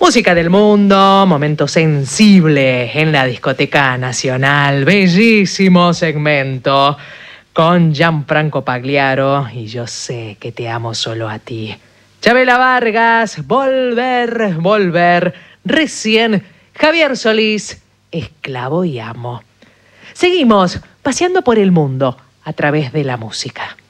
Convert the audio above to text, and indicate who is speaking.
Speaker 1: Música del mundo, momento sensible en la discoteca nacional, bellísimo segmento con Gianfranco Pagliaro y Yo sé que te amo solo a ti. Chabela Vargas, Volver, Volver, recién Javier Solís, Esclavo y amo. Seguimos paseando por el mundo a través de la música.